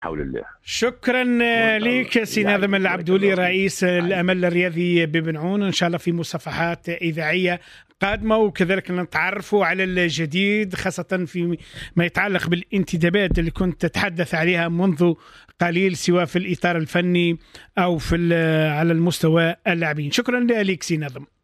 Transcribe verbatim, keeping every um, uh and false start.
حول الله. شكرا لك سي ناظم العبدولي رئيس الأمل الرياضي ببنعون. إن شاء الله في مصفحات إذاعية قادمة وكذلك نتعرفوا على الجديد، خاصة في ما يتعلق بالانتدابات اللي كنت تتحدث عليها منذ قليل، سواء في الإطار الفني أو في على المستوى اللاعبين. شكرا لك سي ناظم.